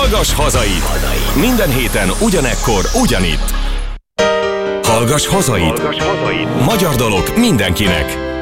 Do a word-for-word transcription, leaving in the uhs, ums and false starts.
Hallgass hazait! Minden héten ugyanekkor, ugyanitt. Hallgass hazait! Magyar dolog mindenkinek!